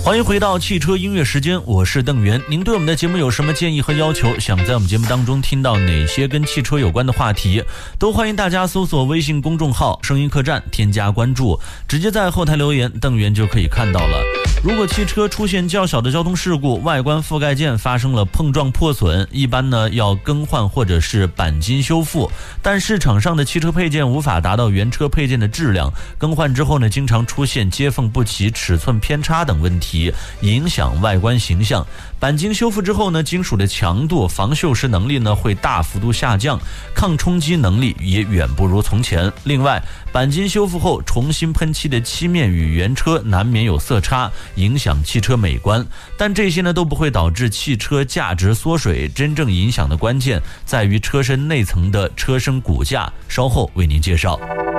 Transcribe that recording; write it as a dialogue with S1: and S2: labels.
S1: 欢迎回到汽车音乐时间，我是邓源。您对我们的节目有什么建议和要求？想在我们节目当中听到哪些跟汽车有关的话题？都欢迎大家搜索微信公众号声音客栈，添加关注，直接在后台留言，邓源就可以看到了。如果汽车出现较小的交通事故，外观覆盖件发生了碰撞破损，一般呢要更换或者是钣金修复，但市场上的汽车配件无法达到原车配件的质量，更换之后呢经常出现接缝不齐、尺寸偏差等问题，影响外观形象。钣金修复之后呢，金属的强度、防锈蚀能力呢会大幅度下降，抗冲击能力也远不如从前。另外，钣金修复后重新喷漆的漆面与原车难免有色差，影响汽车美观，但这些呢都不会导致汽车价值缩水，真正影响的关键在于车身内层的车身骨架，稍后为您介绍。